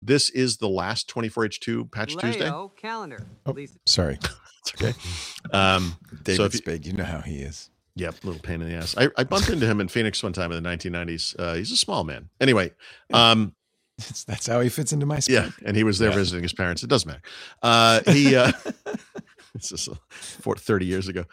this is the last 24H2 Patch Tuesday. Leo calendar. Oh, sorry. It's okay. David so if you, Spade, you know how he is. Yep, little pain in the ass. I bumped into him in Phoenix one time in the 1990s. He's a small man. Anyway, that's how he fits into my spot. yeah, and he was there visiting his parents. It doesn't matter. This is 30 years ago.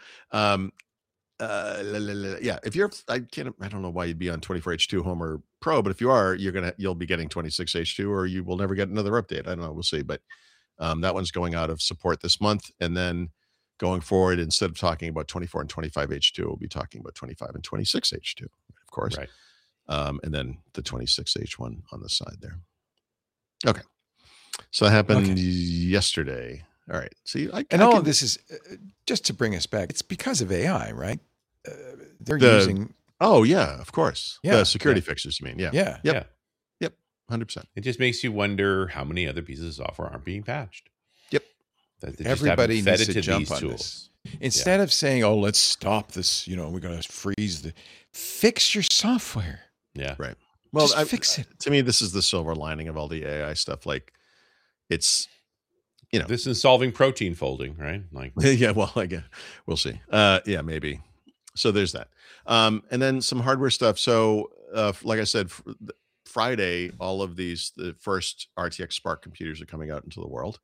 Yeah, if you're, I don't know why you'd be on 24H2 Home or Pro, but if you are, you'll be getting 26H2, or you will never get another update. I don't know. We'll see. But that one's going out of support this month, and then going forward, instead of talking about 24 and 25H2, we'll be talking about 25 and 26H2, of course. Right. And then the 26H1 on the side there. Okay. So that happened yesterday. All right. See, all of this is just to bring us back. It's because of AI, right? They're using. Oh yeah, of course. Yeah. The security fixes. You mean? Yeah. Yeah. Yep. 100%. It just makes you wonder how many other pieces of software aren't being patched. Yep. That they just Everybody haven't fed needs it to jump these on tools. this. Instead of saying, "Oh, let's stop this," we're going to freeze fix your software. Yeah. Right. Well, Just fix it. To me, this is the silver lining of all the AI stuff. Like, it's, this is solving protein folding, right? Like, yeah. Well, I guess we'll see. Yeah, maybe. So there's that. And then some hardware stuff. So, like I said, Friday, all of the first RTX Spark computers are coming out into the world.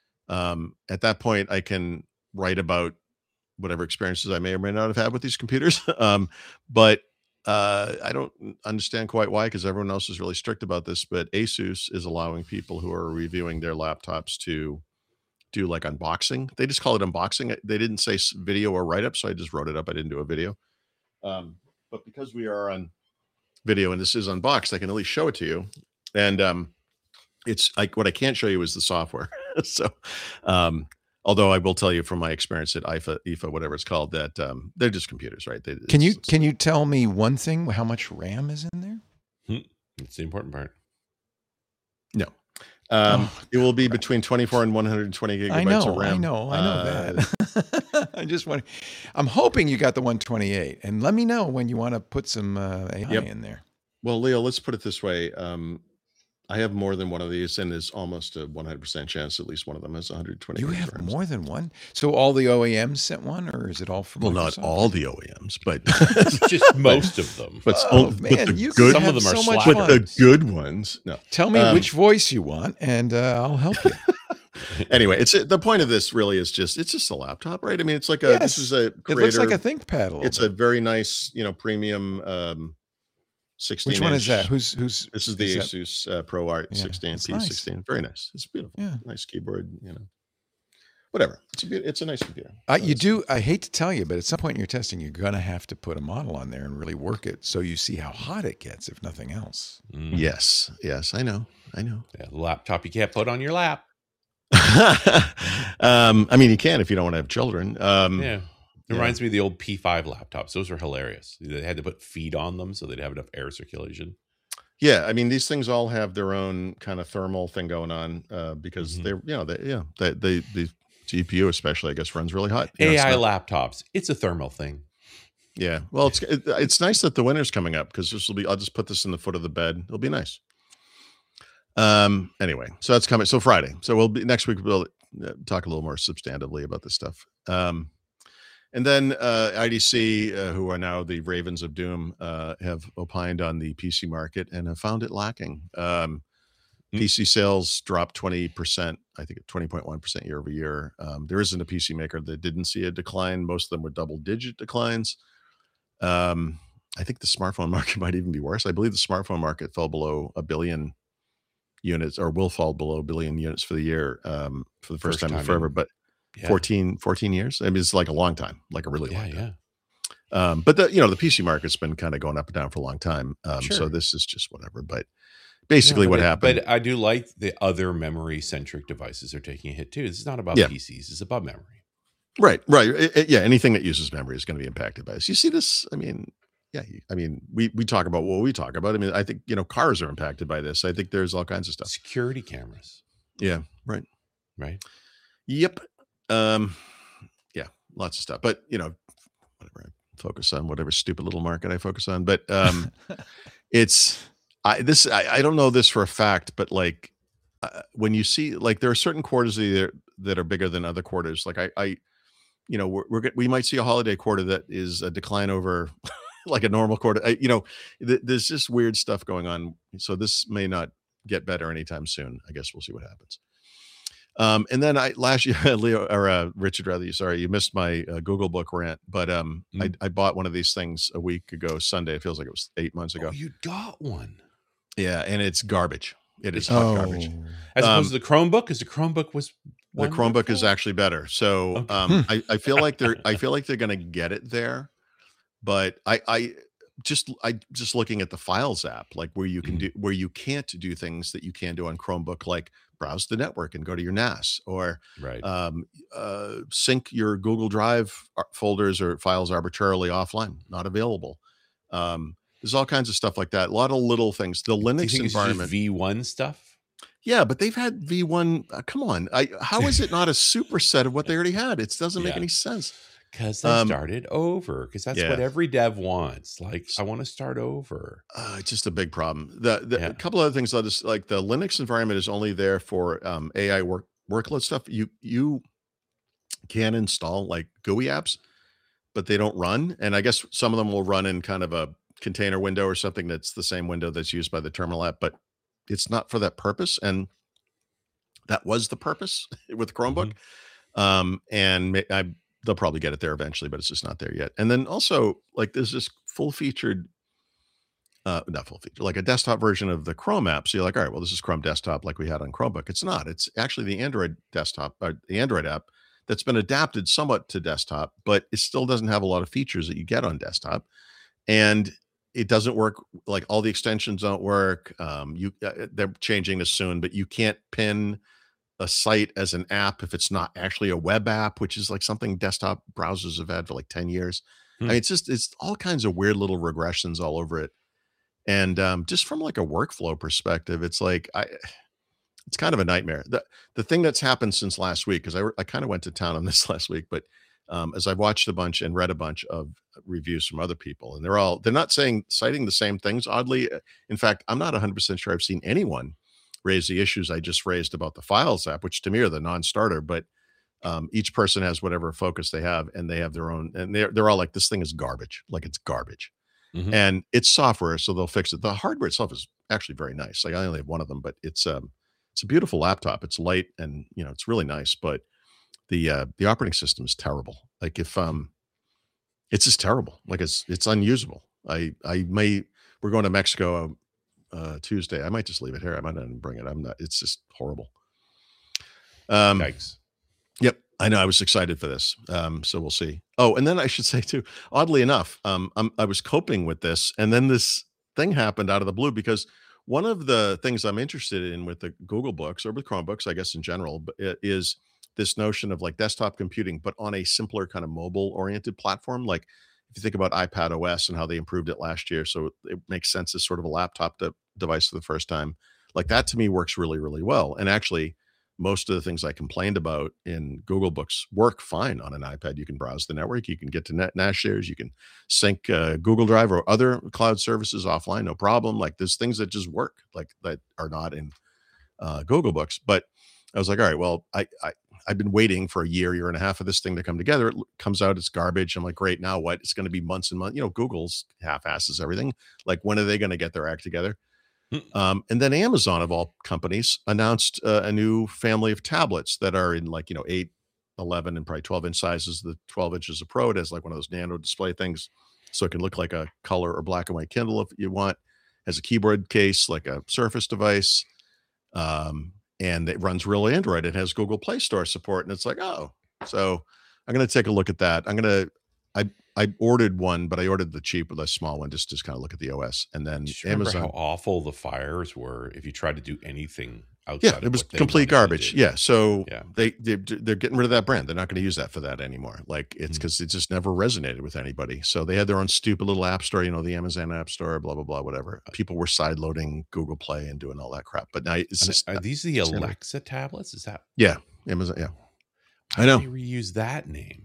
At that point, I can write about whatever experiences I may or may not have had with these computers. But I don't understand quite why, because everyone else is really strict about this. But Asus is allowing people who are reviewing their laptops to do like unboxing. They just call it unboxing. They didn't say video or write up, so I just wrote it up. I didn't do a video. But because we are on video and this is unboxed, I can at least show it to you. And it's like, what I can't show you is the software. So although I will tell you from my experience at IFA, whatever it's called, that they're just computers, right? Can you tell me one thing? How much RAM is in there? That's the important part. No. It will be between 24 and 120 gigabytes of RAM. I know that. I'm hoping you got the 128, and let me know when you want to put some AI in there. Well, Leo, let's put it this way. I have more than one of these, and there's almost a 100% chance at least one of them has 120. You have more than one? So all the OEMs sent one, or is it all from? Well, Microsoft? Not all the OEMs, but just most of them. But some of them are so slack. But the good ones. No. Tell me which voice you want, and I'll help you. Anyway, the point of this really is it's just a laptop, right? I mean, it's like this is a creator. It looks like a ThinkPad. It's a very nice, premium 16. Which one is that? Who's this is the Asus Pro Art 16 P16. Nice. Very nice. It's beautiful. Yeah. Nice keyboard. Whatever. It's a nice computer. I hate to tell you, but at some point in your testing, you're gonna have to put a model on there and really work it so you see how hot it gets, if nothing else. Yes. I know. Yeah, the laptop you can't put on your lap. I mean, you can if you don't want to have children. Yeah. It reminds me of the old P5 laptops. Those were hilarious. They had to put feet on them so they'd have enough air circulation. Yeah, I mean, these things all have their own kind of thermal thing going on because the GPU especially, I guess, runs really hot. AI laptops, it's a thermal thing. Yeah, well, it's nice that the winter's coming up because I'll just put this in the foot of the bed. It'll be nice. Anyway, so that's coming. So Friday. So next week we'll talk a little more substantively about this stuff. And then IDC, who are now the Ravens of Doom, have opined on the PC market and have found it lacking. PC sales dropped 20%, I think 20.1% year over year. There isn't a PC maker that didn't see a decline. Most of them were double-digit declines. I think the smartphone market might even be worse. I believe the smartphone market fell below 1 billion units, or will fall below 1 billion units for the year for the first time in forever. But 14 years. I mean, it's like a long time, like a really long time. Yeah. But the PC market's been kind of going up and down for a long time. So this is just whatever. But basically what happened. But I do like the other memory centric devices are taking a hit too. It's not about PCs. It's about memory. Right. Anything that uses memory is going to be impacted by this. You see this? I mean, we talk about what we talk about. I mean, I think, cars are impacted by this. I think there's all kinds of stuff. Security cameras. Yeah. Right. Yep. Lots of stuff, but whatever I focus on, whatever stupid little market I focus on, but I don't know this for a fact, but like when you see like there are certain quarters that are bigger than other quarters. Like we might see a holiday quarter that is a decline over like a normal quarter. There's just weird stuff going on. So this may not get better anytime soon. I guess we'll see what happens. And then last year, Leo or Richard, rather, sorry, you missed my Google Book rant, but I bought one of these things a week ago Sunday. It feels like it was 8 months ago. Oh, you got one. Yeah, and it's garbage. It is hot garbage. As opposed to the Chromebook, because the Chromebook was wonderful. The Chromebook is actually better. So okay. I feel like they're gonna get it there, but I just looking at the Files app, like where you can do where you can't do things that you can do on Chromebook, like browse the network and go to your NAS, or sync your Google Drive folders or files arbitrarily offline, not available. There's all kinds of stuff like that. A lot of little things. The Linux environment, V1 stuff. Yeah, but they've had V1. Come on, how is it not a superset of what they already had? It doesn't make any sense. Because they started over. Because that's what every dev wants. Like, I want to start over. It's just a big problem. A couple other things. I'll just like the Linux environment is only there for AI workload stuff. You can install like GUI apps, but they don't run. And I guess some of them will run in kind of a container window or something that's the same window that's used by the terminal app, but it's not for that purpose. And that was the purpose with Chromebook. And they'll probably get it there eventually, but it's just not there yet. And then also like there's this not full feature, like a desktop version of the Chrome app. So you're like, all right, well, this is Chrome desktop like we had on Chromebook. It's not. It's actually the Android desktop, or the Android app that's been adapted somewhat to desktop, but it still doesn't have a lot of features that you get on desktop. And it doesn't work. Like all the extensions don't work. They're changing this soon, but you can't pin a site as an app if it's not actually a web app, which is like something desktop browsers have had for like 10 years. I mean, it's all kinds of weird little regressions all over it. And just from like a workflow perspective, it's like it's kind of a nightmare. The thing that's happened since last week, because I kind of went to town on this last week, but as I've watched a bunch and read a bunch of reviews from other people, and they're not citing the same things. Oddly, in fact, I'm not 100% sure I've seen anyone raise the issues I just raised about the Files app, which to me are the non-starter. But each person has whatever focus they have, and they have their own, and they're all like, this thing is garbage, like it's garbage. And it's software, so they'll fix it. The hardware itself is actually very nice. Like I only have one of them, but it's a beautiful laptop. It's light and it's really nice, but the operating system is terrible. Like if it's just terrible. Like it's unusable. We're going to Mexico Tuesday. I might just leave it here. I might not even bring it. It's just horrible. Yikes. Yep. I know. I was excited for this. So we'll see. Oh, and then I should say too, oddly enough, I was coping with this, and then this thing happened out of the blue, because one of the things I'm interested in with the Google Books, or with Chromebooks, I guess in general, is this notion of like desktop computing, but on a simpler kind of mobile oriented platform. Like if you think about iPad OS and how they improved it last year, so it makes sense as sort of a laptop device for the first time. Like that to me works really, really well. And actually, most of the things I complained about in Google Books work fine on an iPad. You can browse the network, you can get to NAS shares, you can sync Google Drive or other cloud services offline, no problem. Like there's things that just work, like that are not in Google Books. But I was like, all right, well, I've been waiting for a year and a half for this thing to come together. It comes out, it's garbage. I'm like, great, now what? It's going to be months and months. Google's half-asses everything. Like, when are they going to get their act together? And then Amazon, of all companies, announced a new family of tablets that are in 8, 11, and probably 12-inch sizes. The 12 inches of Pro, it has like one of those nano display things, so it can look like a color or black and white Kindle if you want. Has a keyboard case like a Surface device. And it runs real Android. It has Google Play Store support. And it's like, oh, so I'm going to take a look at that. I ordered one, but I ordered the small one, just to kind of look at the OS. And then Amazon. How awful the fires were if you tried to do anything outside. Yeah, it was complete garbage. Yeah. So they're getting rid of that brand. They're not going to use that for that anymore. Like it's because it just never resonated with anybody. So they had their own stupid little app store, the Amazon app store, blah, blah, blah, whatever. People were sideloading Google Play and doing all that crap. But now it's just, are these the Alexa tablets? Is that? Yeah. Amazon. Yeah. I know. Why do you reuse that name?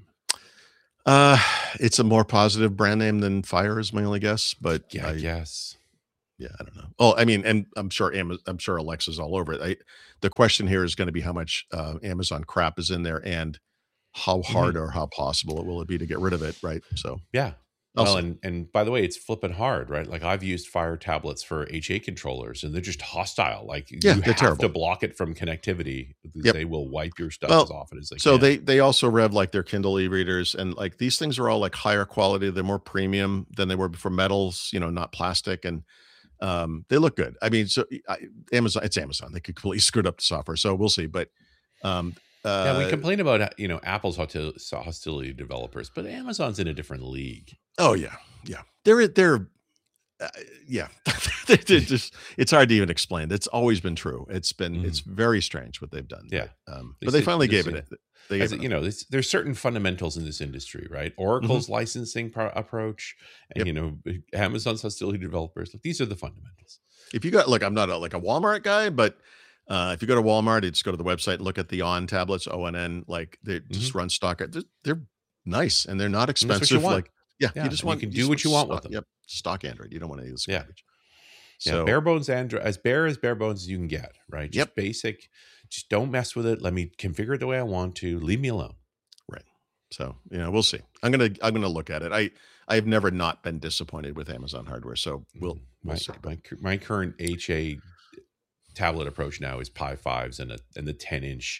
It's a more positive brand name than Fire is my only guess, but I guess. Yeah, I don't know. Oh, I mean, and I'm sure I'm sure Alexa's all over it. The question here is going to be how much Amazon crap is in there, and how hard Mhm. or how possible it will it be to get rid of it, right? So Yeah. I'll Well, see. and by the way, it's flipping hard, right? Like I've used Fire tablets for HA controllers, and they're just hostile. Like Yeah, you they're have to terrible. block it from connectivity because Yep. they will wipe your stuff as Well, often as they so can. they also rev like their Kindle e-readers, and like these things are all like higher quality. They're more premium than they were before, metals, not plastic, and they look good. I mean, so Amazon, it's Amazon. They could completely screwed up the software, so we'll see. But um, Yeah, we uh, complain about Apple's hostility to developers, but Amazon's in a different league. oh yeah, yeah, they're uh, yeah, they're just it's hard to even explain. It's always been true. It's very strange what they've done. Yeah. But they finally gave it. They As gave it. there's certain fundamentals in this industry, right? Mhm. Oracle's licensing approach, and Yep. Amazon's hostility to developers. Like, these are the fundamentals. If you got like, I'm not like a Walmart guy, but if you go to Walmart, you just go to the website and look at the On tablets, ONN, like they Mhm. just run stock. They're nice and they're not And that's what you expensive. want. Like, yeah, Yeah, you just and you want can do what you want with stock, them. yep, stock Android. You don't want any of this Yeah. garbage. Yeah, So bare bones Android, as bare bones as you can get, right? Just yep, basic. Just don't mess with it. Let me configure it the way I want to. Leave me alone. right. So we'll see. I'm gonna look at it. I've never not been disappointed with Amazon hardware. So we'll see. But My current HA tablet approach now is Pi 5s and the 10-inch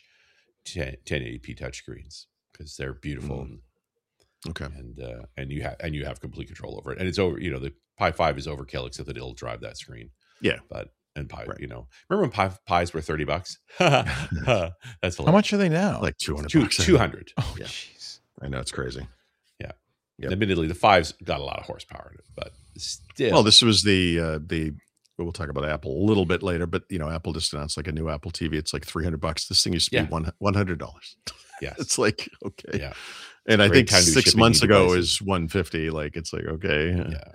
1080p touchscreens because they're beautiful okay. and you have complete control over it. And it's over. The Pi 5 is overkill, except that it'll drive that screen. Yeah. But and Pi, Right. remember when Pies were $30? That's hilarious. How much are they now? Like 200 bucks. 200. Oh, Yeah. jeez. I know it's crazy. Yeah. Yep. Admittedly, the 5's got a lot of horsepower in it, but still. Well, this was we'll talk about Apple a little bit later, but Apple just announced like a new Apple TV. It's like $300. This thing used to be $100. Yes. It's like, okay. Yeah. And I Great think time to be 6 shipping months new ago devices. is 150. Like, it's like, okay.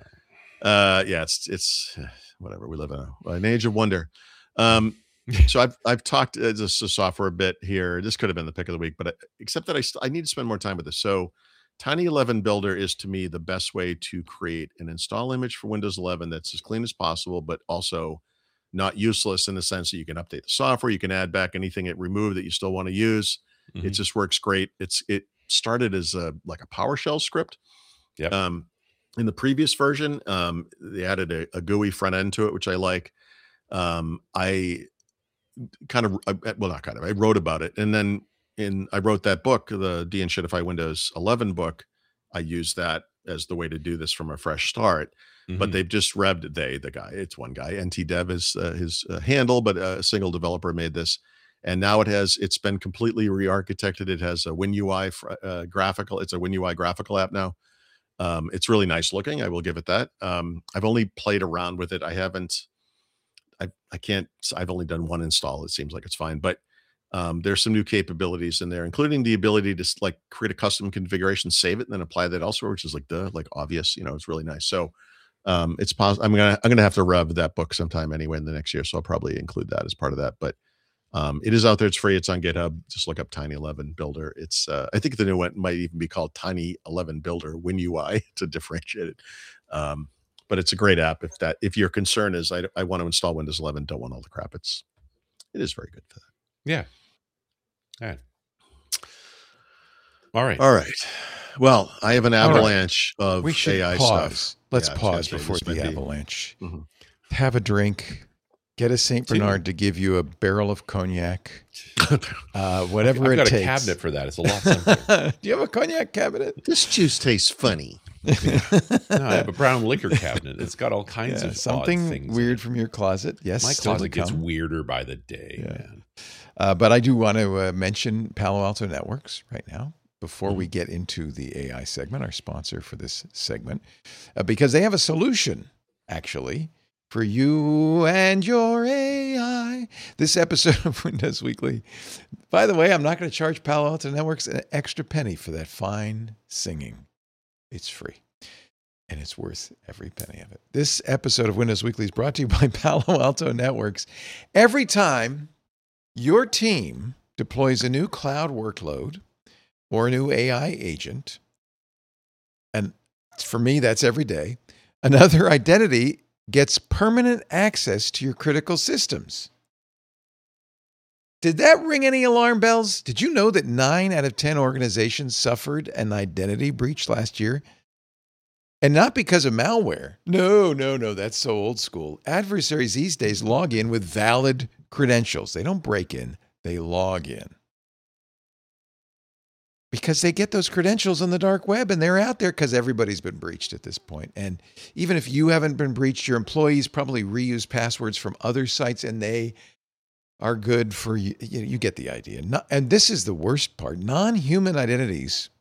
Yeah. Yeah, it's whatever. We live in an age of wonder. So I've talked this software a bit here. This could have been the pick of the week, but except that I need to spend more time with this. So Tiny 11 Builder is to me the best way to create an install image for Windows 11 that's as clean as possible, but also not useless in the sense that you can update the software, you can add back anything it removed that you still want to use. It Mhm. just works great. It started as like a PowerShell script. Yep. In the previous version, they added a GUI front end to it, which I like. I I wrote about it, and then I wrote that book, the De-Enshittify Windows 11 book. I used that as the way to do this from a fresh start. But Mhm. they've just revved the guy. It's one guy. NT Dev is his handle, but a single developer made this, and now it's been completely re-architected. It has a WinUI graphical. It's a WinUI graphical app now. It's really nice looking. I will give it that. I've only played around with it. I haven't. I can't. I've only done one install. It seems like it's fine, but there's some new capabilities in there, including the ability to like create a custom configuration, save it, and then apply that elsewhere, which is like obvious. It's really nice. So it's possible. I'm gonna have to rev that book sometime anyway in the next year, so I'll probably include that as part of that. But it is out there. It's free. It's on GitHub. Just look up Tiny 11 Builder. It's I think the new one might even be called Tiny 11 Builder WinUI to differentiate it. But it's a great app. If your concern is I want to install Windows 11, don't want all the crap. It is very good for that. Yeah. All right. All right. All right. Well, I have an All right. avalanche of We should AI pause. stuff. Let's Yeah, I was pause gonna say, before this might the be- avalanche. Mhm. Have a drink. Get a Saint Two. Bernard to give you a barrel of cognac. Whatever I've it got takes. a cabinet for that. It's a lot simpler. Do you have a cognac cabinet? This juice tastes funny. No, I have a brown liquor cabinet. It's got all kinds Yeah, of odd something things. in weird it. from your closet. Yes, My still to closet gets come. weirder by the day, Yeah. man. But I do want to mention Palo Alto Networks right now before we Mm-hmm. get into the AI segment, our sponsor for this segment, because they have a solution, actually, for you and your AI. This episode of Windows Weekly. By the way, I'm not going to charge Palo Alto Networks an extra penny for that fine singing. It's free. And it's worth every penny of it. This episode of Windows Weekly is brought to you by Palo Alto Networks. Every time your team deploys a new cloud workload or a new AI agent, and for me, that's every day, another identity gets permanent access to your critical systems. Did that ring any alarm bells? Did you know that 9 out of 10 organizations suffered an identity breach last year? And not because of malware. No, that's so old school. Adversaries these days log in with valid credentials. They don't break in, they log in. Because they get those credentials on the dark web and they're out there because everybody's been breached at this point. And even if you haven't been breached, your employees probably reuse passwords from other sites and they are good for you. You get the idea. And this is the worst part. Non-human identities,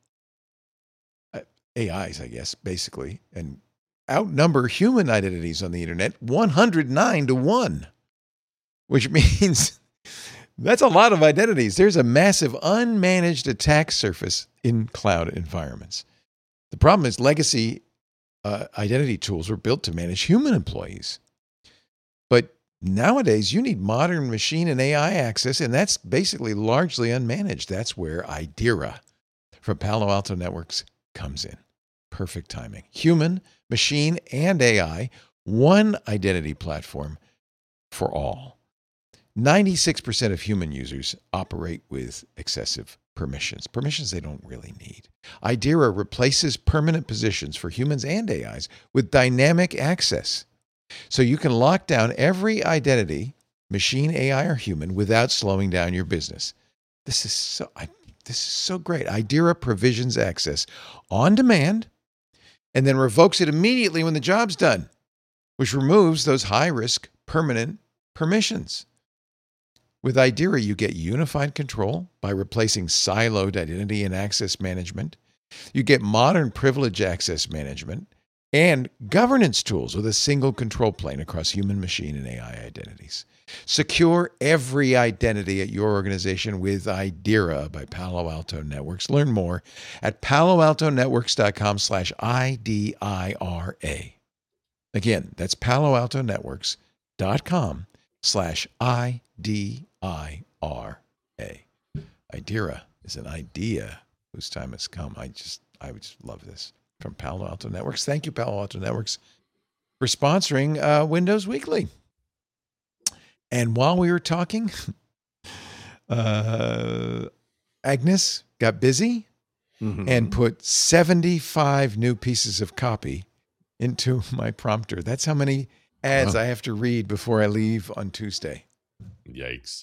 AIs, I guess, basically, and outnumber human identities on the internet 109-1, which means that's a lot of identities. There's a massive unmanaged attack surface in cloud environments. The problem is legacy identity tools were built to manage human employees. But nowadays, you need modern machine and AI access, and that's basically largely unmanaged. That's where Idera from Palo Alto Networks comes in. Perfect timing. Human, machine, and AI, one identity platform for all. 96% of human users operate with excessive permissions they don't really need. Idera replaces permanent positions for humans and AIs with dynamic access. So you can lock down every identity, machine, AI, or human, without slowing down your business. This is so great. Idera provisions access on demand and then revokes it immediately when the job's done, which removes those high-risk permanent permissions. With Idera, you get unified control by replacing siloed identity and access management. You get modern privilege access management and governance tools with a single control plane across human, machine, and AI identities. Secure every identity at your organization with Idera by Palo Alto Networks. Learn more at paloaltonetworks.com/IDIRA. Again, that's paloaltonetworks.com/IDIRA. Idera is an idea whose time has come. I just love this. From Palo Alto Networks. Thank you, Palo Alto Networks, for sponsoring Windows Weekly. And while we were talking, Agnes got busy and put 75 new pieces of copy into my prompter. That's how many ads I have to read before I leave on Tuesday. Yikes.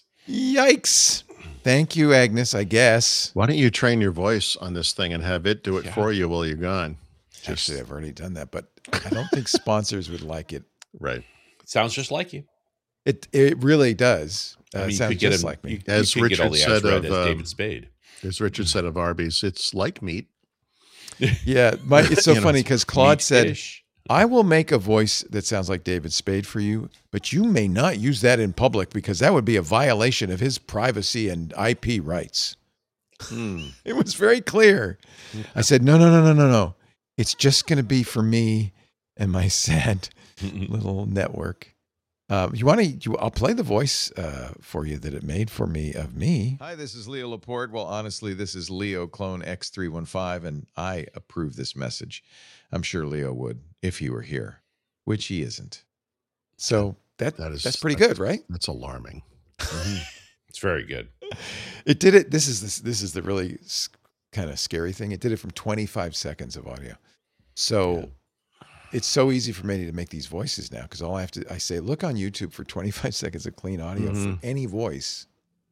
Thank you, Agnes, I guess. Why don't you train your voice on this thing and have it do it for you while you're gone? Actually, I've already done that, but I don't think sponsors would like it. Right. Sounds just like you. It really does. I mean, sounds you could just get like me. As you could get all Richard the ads said read of as David Spade. As Richard said of Arby's, it's like meat. Yeah, it's so funny because Claude said, Meat-ish. I will make a voice that sounds like David Spade for you, but you may not use that in public because that would be a violation of his privacy and IP rights. It was very clear. I said, no. It's just going to be for me and my sad little network. You want to? I'll play the voice for you that it made for me of me. Hi, this is Leo Laporte. Well, honestly, this is Leo Clone X315, and I approve this message. I'm sure Leo would if he were here, which he isn't. So that's pretty good, right? That's alarming. It's very good. It did it. This is the really kind of scary thing. It did it from 25 seconds of audio. So it's so easy for me to make these voices now because I say, look on YouTube for 25 seconds of clean audio for any voice.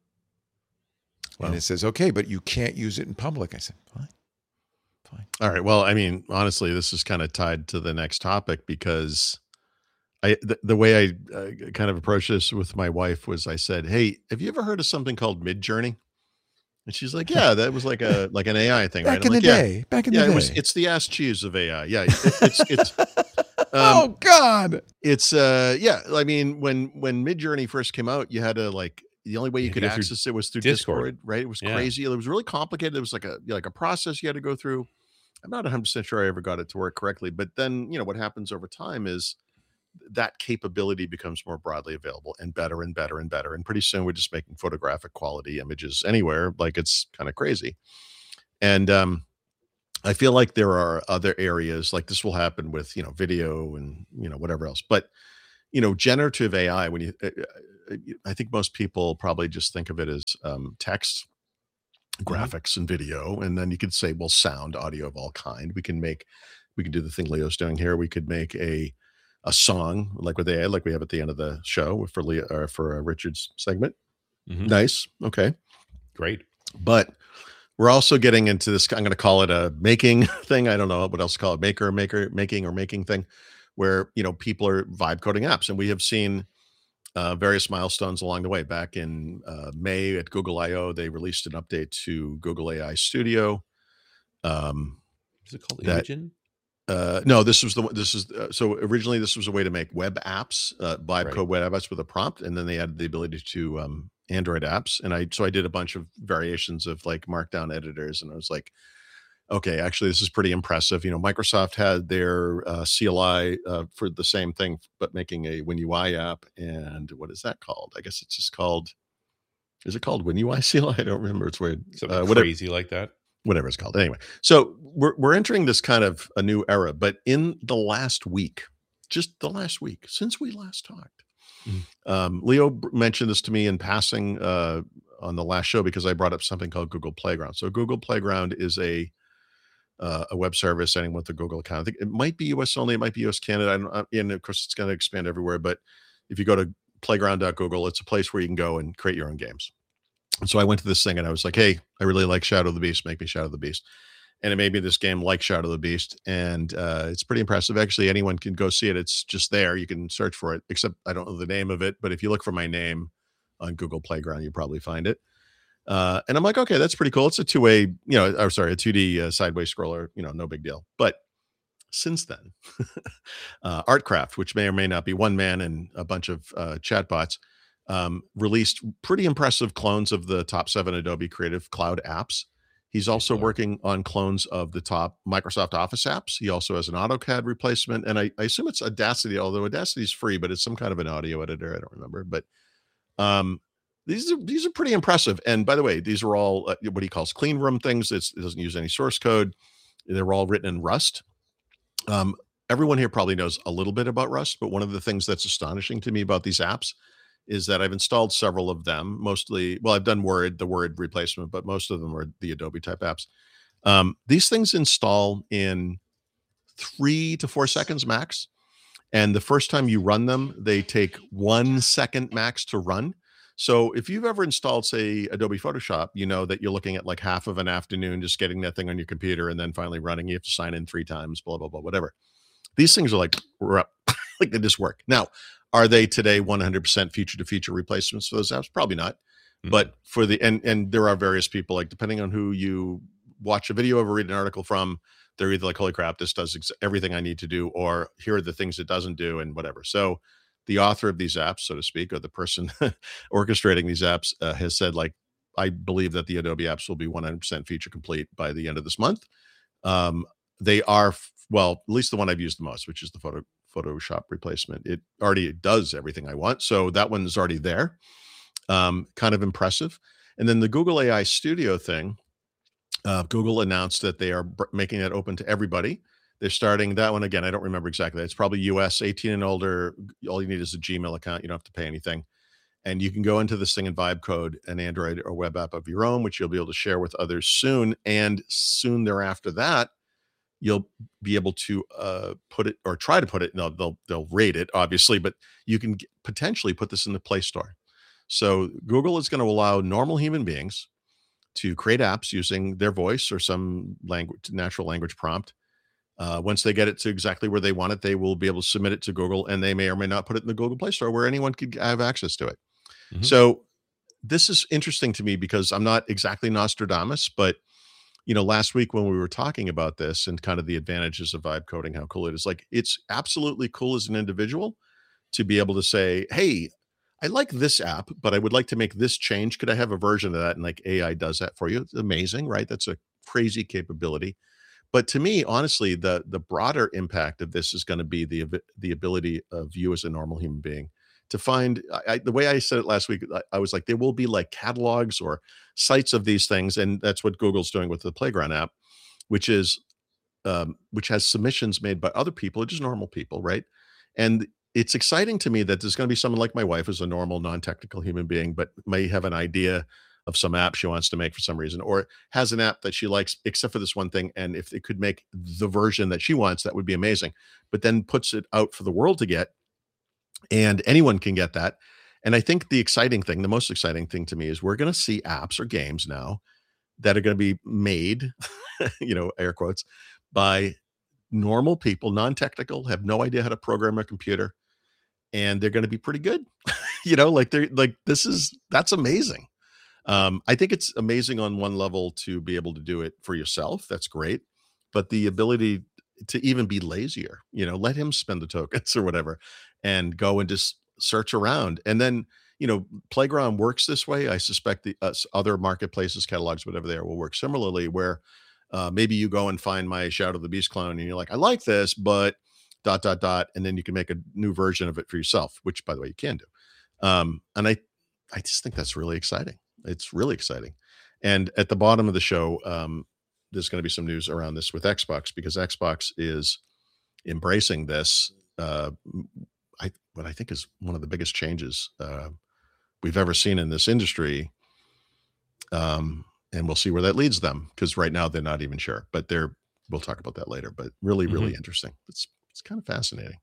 Wow. And it says, okay, but you can't use it in public. I said, fine. All right. Well, I mean, honestly, this is kind of tied to the next topic because the way I kind of approached this with my wife was I said, hey, have you ever heard of something called Midjourney? And she's like, yeah, that was like an AI thing, right? Back in the day. It's the ass cheese of AI. Yeah. It's oh God. It's I mean, when Midjourney first came out, you had to the only way you could access it was through Discord, right? It was crazy. It was really complicated. It was like a process you had to go through. I'm not 100% sure I ever got it to work correctly, but then, what happens over time is that capability becomes more broadly available and better and better and better. And pretty soon we're just making photographic quality images anywhere. It's kind of crazy. And I feel like there are other areas like this will happen with, video and, whatever else. But generative AI, when I think most people probably just think of it as text, Hmm. graphics, and video. And then you could say, well, sound, audio of all kind. We can do the thing Leo's doing here. We could make a song like with AI, like we have at the end of the show for Leo or for Richard's segment. Hmm. Nice. Okay. Great. But we're also getting into this. I'm going to call it a making thing. I don't know what else to call it. Making thing where, people are vibe coding apps. And we have seen various milestones along the way. Back in May at Google I/O, they released an update to Google AI Studio. Is it called That Imogen? No, this was the one. This is so originally this was a way to make web apps, vibe Right. code web apps with a prompt, and then they added the ability to Android apps. And I did a bunch of variations of like Markdown editors, and I was like, okay, actually, this is pretty impressive. Microsoft had their CLI for the same thing, but making a WinUI app. And what is that called? I guess it's just called. Is it called WinUI CLI? I don't remember. It's weird. Something Whatever, crazy like that. whatever it's called. Anyway, so we're entering this kind of a new era. But in the last week, just the last week since we last talked, Leo mentioned this to me in passing on the last show because I brought up something called Google Playground. So Google Playground is a web service, anyone with a Google account. I think it might be US only, it might be US Canada, and of course it's going to expand everywhere. But if you go to playground.google, it's a place where you can go and create your own games. And so I went to this thing and I was like, hey, I really like Shadow of the Beast. Make me Shadow of the Beast. And it made me this game like Shadow of the Beast. And it's pretty impressive. Actually, anyone can go see it. It's just there. You can search for it, except I don't know the name of it. But if you look for my name on Google Playground, you probably find it. And I'm like, okay, that's pretty cool. It's a 2D sideways scroller, no big deal. But since then, Artcraft, which may or may not be one man and a bunch of chatbots, released pretty impressive clones of the top 7 Adobe Creative Cloud apps. He's also working on clones of the top Microsoft Office apps. He also has an AutoCAD replacement, and I assume it's Audacity, although Audacity is free, but it's some kind of an audio editor. I don't remember, but these are pretty impressive. And by the way, these are all what he calls clean room things. It doesn't use any source code. They're all written in Rust. Everyone here probably knows a little bit about Rust, but one of the things that's astonishing to me about these apps is that I've installed several of them. Mostly, well, I've done the Word replacement, but most of them are the Adobe type apps. These things install in 3 to 4 seconds max. And the first time you run them, they take 1 second max to run. So if you've ever installed, say, Adobe Photoshop, you know that you're looking at like half of an afternoon just getting that thing on your computer and then finally running. You have to sign in 3 times, blah, blah, blah, whatever. These things are like, like they just work. Now, are they today 100% feature to feature replacements for those apps? Probably not. But for the, and there are various people, like depending on who you watch a video of or read an article from, they're either like, holy crap, this does everything I need to do, or here are the things it doesn't do, and whatever. So the author of these apps, so to speak, or the person orchestrating these apps has said, like, I believe that the Adobe apps will be 100% feature complete by the end of this month. They are, well, at least the one I've used the most, which is the Photoshop replacement. It already does everything I want. So that one's already there. Kind of impressive. And then the Google AI Studio thing, Google announced that they are making that open to everybody. They're starting that one again. I don't remember exactly. It's probably US 18 and older. All you need is a Gmail account. You don't have to pay anything. And you can go into this thing and vibe code an Android or web app of your own, which you'll be able to share with others soon. And soon thereafter that, you'll be able to put it, or try to put it. No, they'll rate it, obviously, but you can potentially put this in the Play Store. So Google is going to allow normal human beings to create apps using their voice or some language, natural language prompt. Once they get it to exactly where they want it, they will be able to submit it to Google, and they may or may not put it in the Google Play Store where anyone could have access to it. So this is interesting to me because I'm not exactly Nostradamus, but last week when we were talking about this and kind of the advantages of vibe coding, how cool it is, like, it's absolutely cool as an individual to be able to say, hey, I like this app, but I would like to make this change. Could I have a version of that? And like AI does that for you. It's amazing, right? That's a crazy capability. But to me, honestly, the broader impact of this is going to be the ability of you as a normal human being to find, the way I said it last week, I was like, there will be like catalogs or sites of these things. And that's what Google's doing with the Playground app, which has submissions made by other people, just normal people, right? And it's exciting to me that there's going to be someone like my wife, who's a normal, non-technical human being, but may have an idea of some app she wants to make for some reason, or has an app that she likes, except for this one thing. And if it could make the version that she wants, that would be amazing. But then puts it out for the world to get, and anyone can get that. And I think the exciting thing, the most exciting thing to me, is we're going to see apps or games now that are going to be made, air quotes, by normal people, non-technical, have no idea how to program a computer, and they're going to be pretty good. That's amazing. I think it's amazing on one level to be able to do it for yourself. That's great. But the ability to even be lazier, let him spend the tokens or whatever and go and just search around. And then, Playground works this way. I suspect the other marketplaces, catalogs, whatever they are, will work similarly, where maybe you go and find my Shadow of the Beast clone and you're like, I like this, but ... And then you can make a new version of it for yourself, which, by the way, you can do. And I just think that's really exciting. It's really exciting. And at the bottom of the show, there's going to be some news around this with Xbox, because Xbox is embracing this. What I think is one of the biggest changes we've ever seen in this industry. And we'll see where that leads them, because right now they're not even sure, but we'll talk about that later. But really, really interesting. It's kind of fascinating.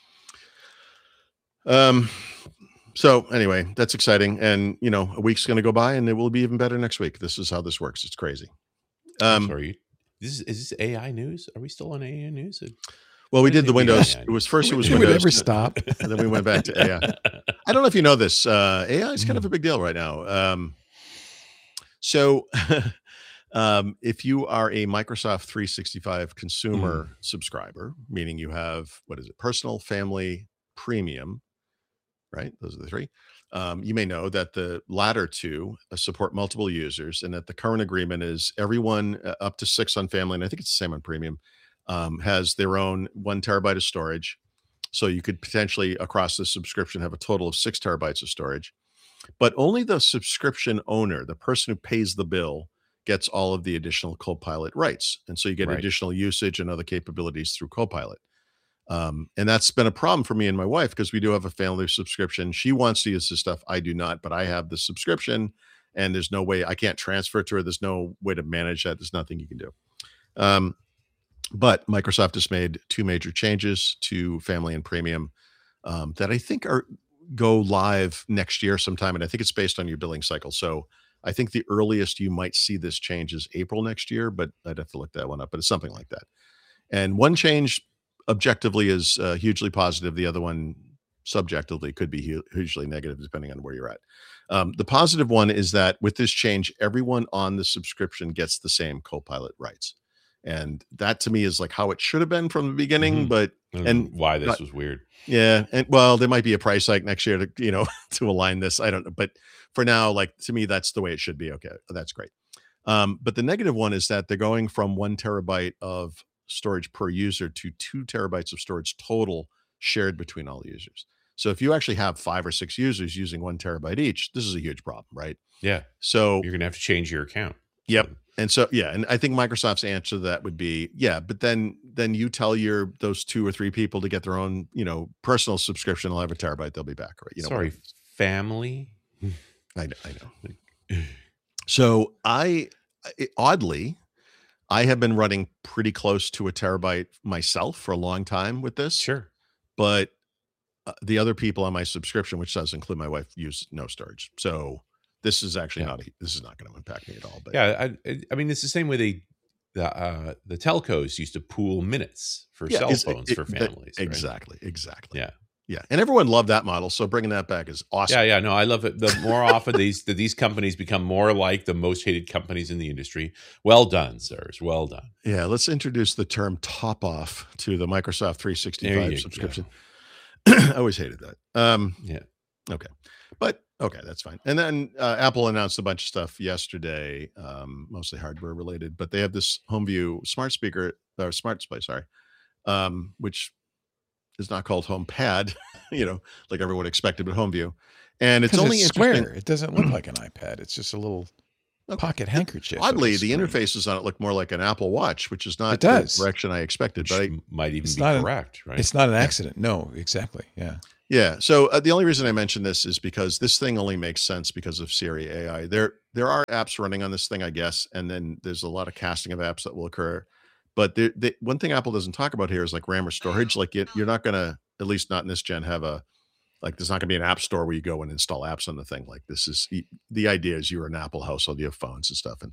So anyway, that's exciting. And, a week's going to go by and it will be even better next week. This is how this works. It's crazy. I'm sorry. Is this AI news? Are we still on AI news? Well, we did the Windows. It was Windows. Windows. Never stop. And then we went back to AI. I don't know if you know this. AI is kind of a big deal right now. So if you are a Microsoft 365 consumer subscriber, meaning you have, personal, family, premium, right? Those are the three. You may know that the latter two support multiple users, and that the current agreement is everyone up to 6 on family, and I think it's the same on premium, has their own 1 terabyte of storage. So you could potentially, across the subscription, have a total of 6 terabytes of storage. But only the subscription owner, the person who pays the bill, gets all of the additional Copilot rights. And so you get additional usage and other capabilities through Copilot. And that's been a problem for me and my wife, because we do have a family subscription. She wants to use this stuff. I do not, but I have the subscription, and there's no way I can't transfer it to her. There's no way to manage that. There's nothing you can do. But Microsoft has made 2 major changes to family and premium that I think go live next year sometime. And I think it's based on your billing cycle. So I think the earliest you might see this change is April next year, but I'd have to look that one up, but it's something like that. And one change objectively is hugely positive. The other one subjectively could be hugely negative, depending on where you're at. The positive one is that with this change, everyone on the subscription gets the same Copilot rights. And that to me is like how it should have been from the beginning, but and why this was weird. Yeah. And well, there might be a price hike next year to, to align this. I don't know. But for now, like, to me, that's the way it should be. Okay. That's great. But the negative one is that they're going from 1 terabyte of storage per user to 2 terabytes of storage total shared between all the users. So if you actually have 5 or 6 users using 1 terabyte each, this is a huge problem, right? Yeah. So you're going to have to change your account. Yep. And so, yeah. And I think Microsoft's answer to that would be, yeah, but then you tell those 2 or 3 people to get their own, personal subscription. They'll have a terabyte. They'll be back. Right. Sorry, family. I know. So oddly, I have been running pretty close to a terabyte myself for a long time with this. Sure. But the other people on my subscription, which does include my wife, use no storage. So this is actually this is not going to impact me at all. But yeah, I mean, it's the same way the telcos used to pool minutes for cell phones for families. Exactly. Right? Exactly. Yeah. Yeah. And everyone loved that model. So bringing that back is awesome. Yeah. No, I love it. The more often these companies become more like the most hated companies in the industry. Well done, sirs. Well done. Yeah. Let's introduce the term top off to the Microsoft 365 subscription. I always hated that. Yeah. Okay. But okay, that's fine. And then Apple announced a bunch of stuff yesterday, mostly hardware related, but they have this HomeView smart speaker, or smart display, sorry, which is not called HomePad, like everyone expected, but HomeView. And it's only square. It doesn't look like an iPad. It's just a little pocket handkerchief. of Oddly, a the screen. interfaces on it look more like an Apple Watch, which is not It does. the direction I expected. Which But might even it's be not correct, right? It's not an accident. No, exactly. Yeah. yeah, so the only reason I mention this is because this thing only makes sense because of Siri AI. There are apps running on this thing, I guess, and then there's a lot of casting of apps that will occur. But one thing Apple doesn't talk about here is like RAM or storage. Like you're not going to, at least not in this gen, have a like there's not going to be an app store where you go and install apps on the thing. Like this is the idea is you're an Apple household, you have phones and stuff, and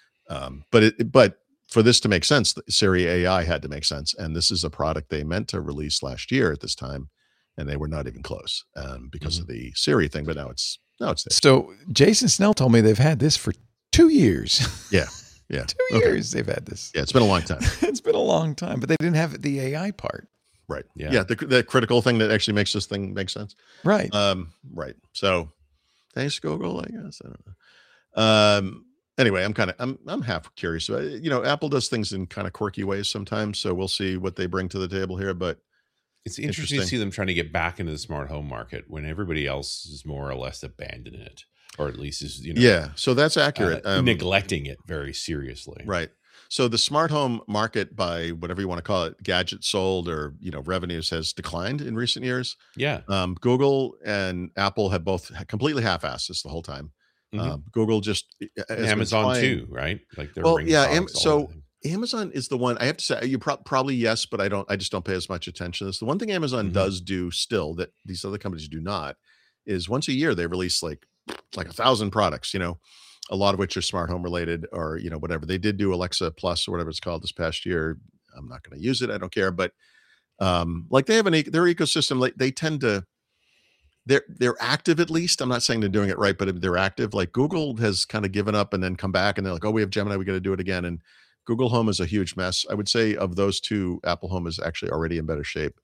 but for this to make sense, Siri AI had to make sense, and this is a product they meant to release last year at this time, and they were not even close because of the Siri thing. But now it's there. So Jason Snell told me they've had this for 2 years. Yeah. 2 Okay. years they've had this. Yeah, it's been a long time. It's been a long time, but they didn't have the AI part. Right. Yeah. Yeah. The critical thing that actually makes this thing make sense. Right. Right. So thanks, Google, I guess. I don't know. Anyway, I'm half curious about it. Apple does things in kind of quirky ways sometimes. So we'll see what they bring to the table here. But It's interesting to see them trying to get back into the smart home market when everybody else is more or less abandoning it, or at least is yeah, so that's accurate. Neglecting it very seriously. Right. So the smart home market, by whatever you want to call it, gadgets sold or revenues, has declined in recent years. Yeah. Google and Apple have both completely half-assed this the whole time. Google just And Amazon too, right? Like they're Amazon is the one I have to say. You probably yes, but I just don't pay as much attention to this. The one thing Amazon does do still that these other companies do not is once a year they release like 1,000 products. A lot of which are smart home related or whatever. They did do Alexa Plus or whatever it's called this past year. I'm not going to use it. I don't care. But like they have their ecosystem. Like they tend to. They're active at least. I'm not saying they're doing it right, but they're active. Like Google has kind of given up and then come back and they're like, oh, we have Gemini, we got to do it again. And Google Home is a huge mess. I would say of those two, Apple Home is actually already in better shape.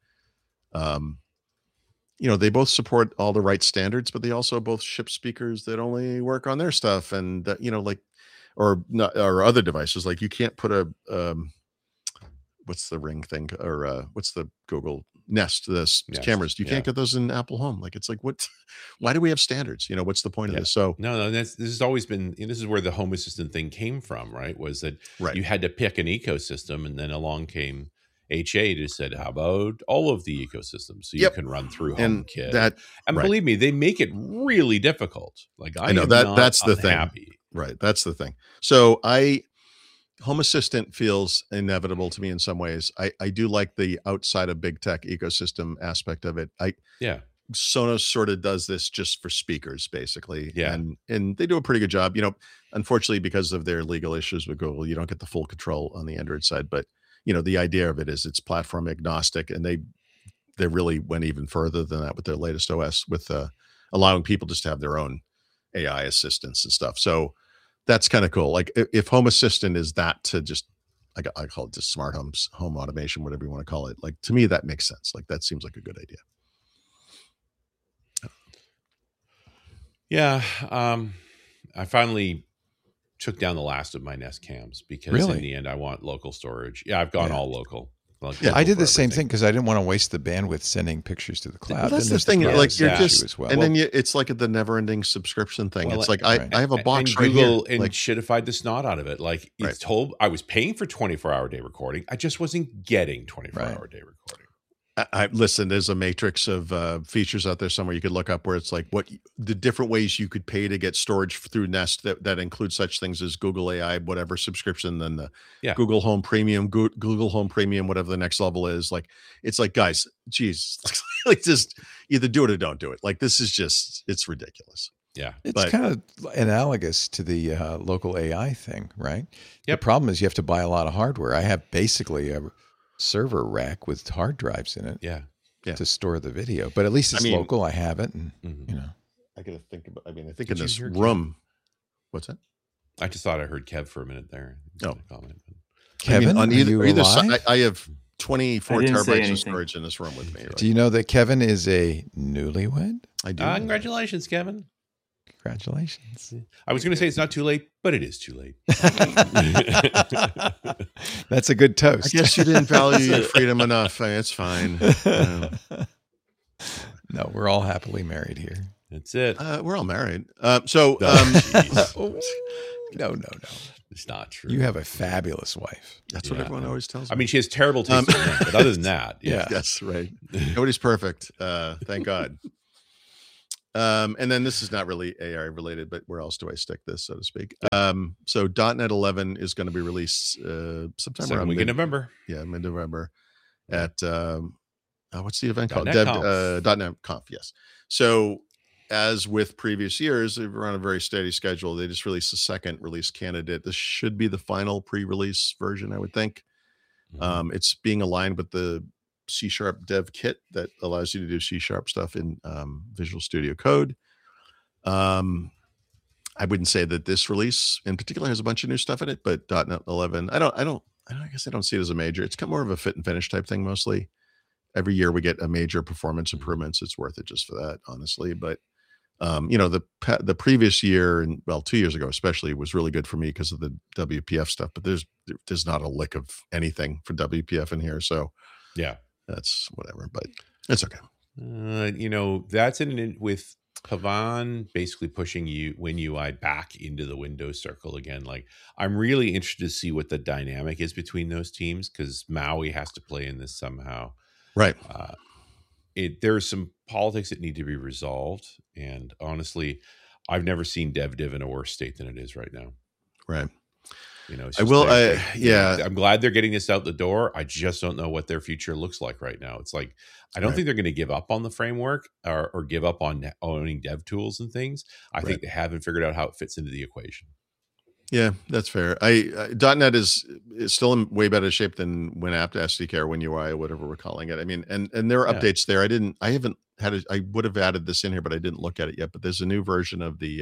They both support all the right standards, but they also both ship speakers that only work on their stuff, and or other devices. Like you can't put a what's the Ring thing or what's the Google Nest, Nest cameras. You can't get those in Apple Home. Like it's like why do we have standards? What's the point of this? So no, this has always been. This is where the Home Assistant thing came from, right? Was that you had to pick an ecosystem, and then along came HA just said, how about all of the ecosystems so you can run through HomeKit? And believe me, they make it really difficult. Like I know that's the thing. Right. That's the thing. So Home Assistant feels inevitable to me in some ways. I do like the outside of big tech ecosystem aspect of it. Sonos sort of does this just for speakers, basically. Yeah. And they do a pretty good job. Unfortunately, because of their legal issues with Google, you don't get the full control on the Android side. But the idea of it is it's platform agnostic, and they really went even further than that with their latest OS, with allowing people just to have their own AI assistants and stuff. So that's kind of cool. Like if Home Assistant is that to just, I call it just smart home automation, whatever you want to call it. Like to me, that makes sense. Like that seems like a good idea. Yeah. I finally took down the last of my Nest cams because in the end I want local storage. Yeah, I've gone all local. I did the same thing because I didn't want to waste the bandwidth sending pictures to the cloud. Well, that's the thing. Like you're just, then it's like the never-ending subscription thing. It's like I have a box right Google here. And shitified the snot out of it. Like it's told I was paying for 24-hour day recording. I just wasn't getting 24-hour day recording. Listen, there's a matrix of features out there somewhere you could look up where it's like what the different ways you could pay to get storage through Nest that include such things as Google AI, whatever subscription, then the Google Home Premium, Google Home Premium, whatever the next level is. Like, it's like, guys, geez, like just either do it or don't do it. Like, this is just, it's ridiculous. Yeah. It's kind of analogous to the local AI thing, right? Yep. The problem is you have to buy a lot of hardware. I have basically a server rack with hard drives in it to store the video, but at least it's local. I have it, and I gotta think about. I think in this room, what's that? I just thought I heard Kev for a minute there. Kevin, on either side, I have 24 terabytes of storage in this room with me. Right? Do you know that Kevin is a newlywed? I do. Congratulations, Kevin. Congratulations. I was going to say it's not too late, but it is too late. That's a good toast. I guess you didn't value your freedom enough. It's fine. No, we're all happily married here. That's it. We're all married. No, no. It's not true. You have a fabulous wife. That's what everyone always tells me. I mean, she has terrible taste in men, but other than that, yeah. Yes, right. Nobody's perfect. Thank God. And then this is not really AI related, but where else do I stick this, so to speak? So .NET 11 is going to be released sometime around November. Yeah, mid-November at what's the event called? .NET Conf. Yes. So as with previous years, they're on a very steady schedule. They just released the second release candidate. This should be the final pre-release version, I would think. Mm-hmm. It's being aligned with the C# dev kit that allows you to do C# stuff in Visual Studio Code. I wouldn't say that this release in particular has a bunch of new stuff in it, but .NET 11, I guess I don't see it as a major. It's kind of more of a fit and finish type thing mostly. Every year we get a major performance improvements. It's worth it just for that, honestly. But the previous year, and 2 years ago especially, was really good for me because of the WPF stuff. But there's not a lick of anything for WPF in here, so yeah, that's whatever. But it's okay. That's with Pavan basically pushing WinUI back into the Windows circle again. Like, I'm really interested to see what the dynamic is between those teams, because Maui has to play in this somehow. Right. There are some politics that need to be resolved, and honestly, I've never seen DevDiv in a worse state than it is right now. Right. I'm glad they're getting this out the door. I just don't know what their future looks like right now. It's like, I don't think they're going to give up on the framework or give up on owning dev tools and things. I think they haven't figured out how it fits into the equation. Yeah, that's fair. .NET is still in way better shape than WinApp SDK or WinUI or whatever we're calling it. I mean, and there are updates there. I would have added this in here, but I didn't look at it yet. But there's a new version of the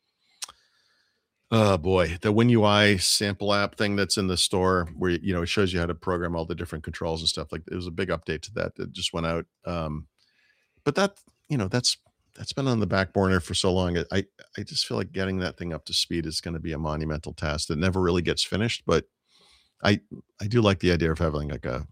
the WinUI sample app thing that's in the store where it shows you how to program all the different controls and stuff. Like, there was a big update to that just went out. But that's been on the back burner for so long. I just feel like getting that thing up to speed is going to be a monumental task that never really gets finished. But I do like the idea of having like a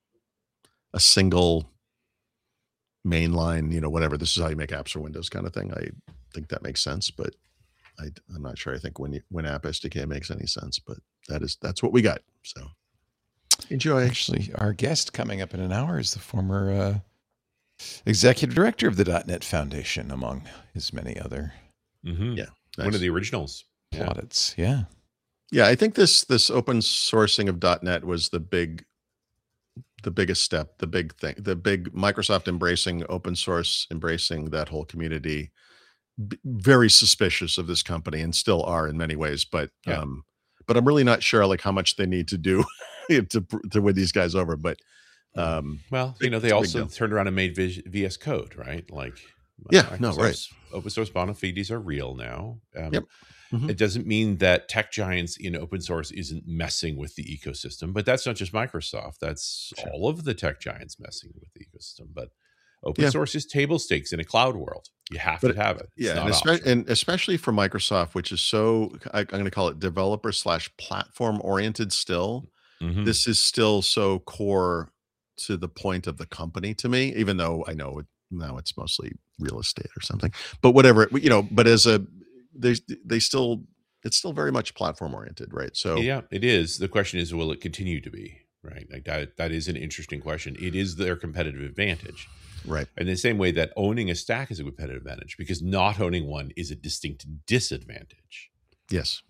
single mainline, whatever. This is how you make apps for Windows kind of thing. I think that makes sense, but I'm not sure. I think WinApp SDK makes any sense, but that's what we got. So enjoy. Actually, our guest coming up in an hour is the former executive director of the .NET Foundation, among his many other nice. One of the originals plaudits. Yeah, I think this open sourcing of .NET was the biggest step, the big thing, the big Microsoft embracing open source, embracing that whole community. Very suspicious of this company, and still are in many ways, but I'm really not sure like how much they need to do to win these guys over. But they also turned around and made VS Code, right? Like, open source bona fides are real now. It doesn't mean that tech giants in open source isn't messing with the ecosystem, but that's not just Microsoft. That's all of the tech giants messing with the ecosystem. But open source is table stakes in a cloud world. You have to have it. And especially for Microsoft, which is so, I'm going to call it developer / platform oriented still. Mm-hmm. This is still so core to the point of the company to me, even though I know now it's mostly real estate or something, but whatever, but as it's still very much platform oriented, right? So yeah, it is. The question is, will it continue to be, right? Like that is an interesting question. It is their competitive advantage. Right. In the same way that owning a stack is a competitive advantage, because not owning one is a distinct disadvantage. Yes.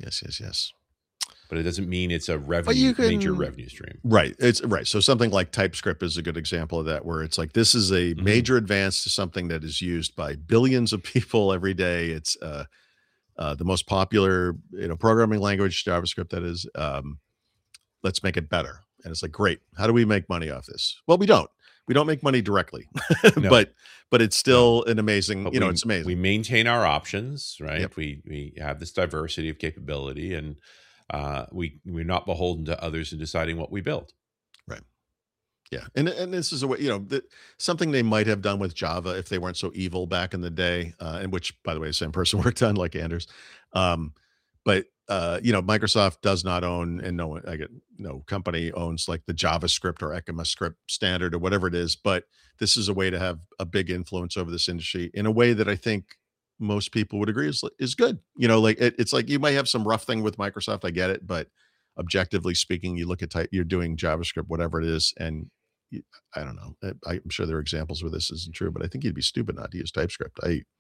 But it doesn't mean it's a major revenue stream. Right. It's right. So something like TypeScript is a good example of that, where it's like, this is a major advance to something that is used by billions of people every day. It's the most popular, programming language, JavaScript, that is. Let's make it better. And it's like, great. How do we make money off this? Well, we don't make money directly, but it's still an amazing, it's amazing. We maintain our options, right? Yep. We have this diversity of capability, and we're not beholden to others in deciding what we build. Right. Yeah. And this is a way, something they might have done with Java if they weren't so evil back in the day, and which, by the way, the same person worked on, like Anders. But Microsoft does not own, and no company owns like the JavaScript or ECMAScript standard or whatever it is, but this is a way to have a big influence over this industry in a way that I think most people would agree is good. It's like you might have some rough thing with Microsoft. I get it, but objectively speaking, you look at you're doing JavaScript, whatever it is, and I don't know. I'm sure there are examples where this isn't true, but I think you'd be stupid not to use TypeScript.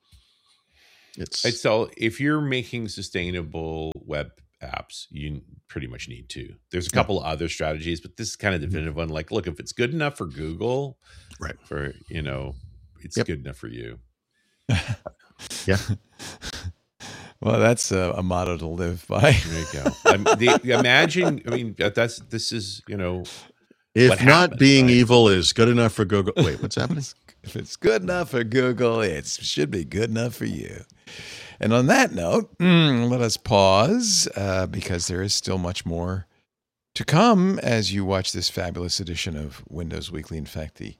So if you're making sustainable web apps, you pretty much need to. There's a couple other strategies, but this is kind of the definitive one. Like, look, if it's good enough for Google, right? It's good enough for you. Yeah. Well, that's a motto to live by. There you go. Imagine. I mean, this is. If not being evil is good enough for Google. Wait, what's happening? If it's good enough for Google, it should be good enough for you. And on that note, let us pause because there is still much more to come as you watch this fabulous edition of Windows Weekly. In fact, the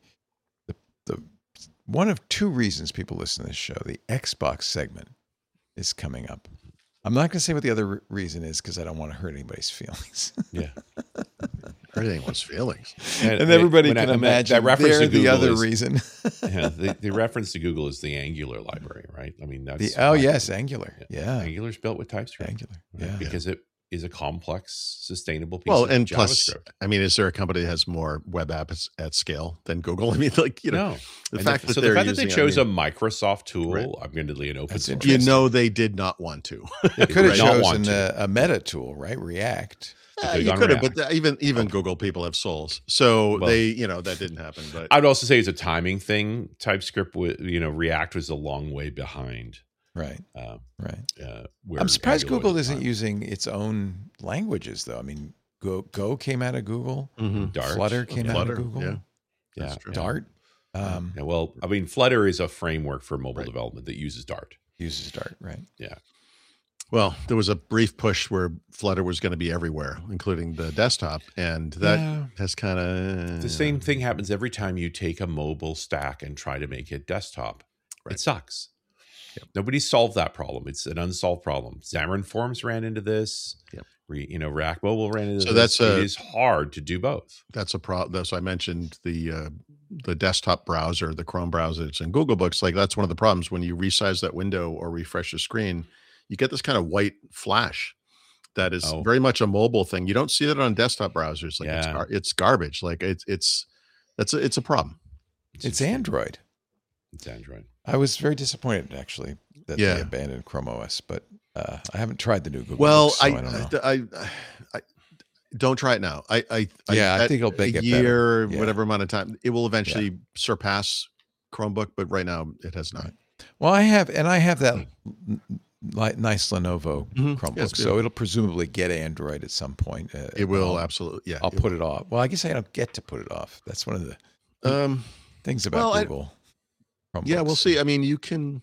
one of two reasons people listen to this show, the Xbox segment, is coming up. I'm not going to say what the other reason is because I don't want to hurt anybody's feelings. Yeah. Hurt anyone's feelings. And everybody can imagine that reference to the other reason. Yeah, the reference to Google is the Angular library, right? I mean, that's... yes, Angular. Yeah. Angular's built with TypeScript. Angular, right? Because it is a complex, sustainable piece of JavaScript. Plus, I mean, is there a company that has more web apps at scale than Google? I mean, no. The fact that they chose a Microsoft tool, admittedly an open source. They did not want to. They could have chosen a Meta tool, right? React. You could have, but even Google people have souls, so that didn't happen. But I'd also say it's a timing thing. TypeScript, React was a long way behind. Right. Right. I'm surprised Google isn't using its own languages, though. I mean, Go came out of Google. Mm-hmm. Dart. Flutter came out of Google. Yeah. Dart. Flutter is a framework for mobile development that uses Dart. Right. Yeah. Well, there was a brief push where Flutter was going to be everywhere, including the desktop, and that has kind of... The same thing happens every time you take a mobile stack and try to make it desktop. Right. It sucks. Yep. Nobody solved that problem. It's an unsolved problem. Xamarin Forms ran into this. Yep. React Mobile ran into this. It is hard to do both. That's a problem. That's why I mentioned the desktop browser, the Chrome browser. It's in Google Books. Like, that's one of the problems when you resize that window or refresh the screen. You get this kind of white flash that is very much a mobile thing. You don't see that on desktop browsers. Like it's garbage. Like it's a problem. It's Android. It's Android. I was very disappointed actually that they abandoned Chrome OS, but I haven't tried the new Google. Well, Books, so I don't know. I don't try it now. I think it'll make it better. Whatever amount of time, it will eventually surpass Chromebook, but right now it has not. Right. Well, I have that nice Lenovo Chromebook, so it'll presumably get Android at some point. It will absolutely. Yeah, I'll put it off. Well, I guess I don't get to put it off. That's one of the things about Google. Chromebooks. Yeah, we'll see. I mean, you can.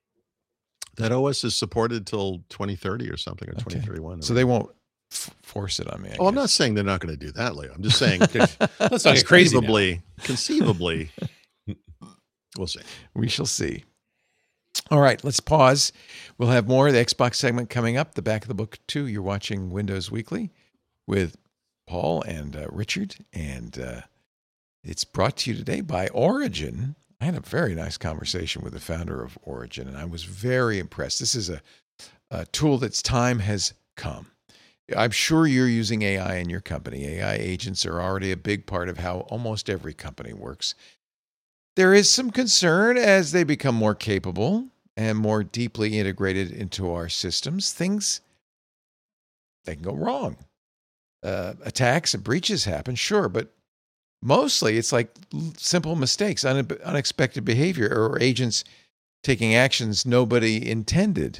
That OS is supported till 2030 or something, or 2031. So they won't force it on me. I'm not saying they're not going to do that, Leo. I'm just saying, let's not get crazy. Conceivably, we'll see. We shall see. All right, let's pause. We'll have more of the Xbox segment coming up. The back of the book, too. You're watching Windows Weekly with Paul and Richard, and it's brought to you today by Origin. I had a very nice conversation with the founder of Origin, and I was very impressed. This is a tool that's time has come. I'm sure you're using AI in your company. AI agents are already a big part of how almost every company works. There is some concern as they become more capable and more deeply integrated into our systems. They can go wrong. Attacks and breaches happen, sure, but mostly it's like simple mistakes, unexpected behavior, or agents taking actions nobody intended.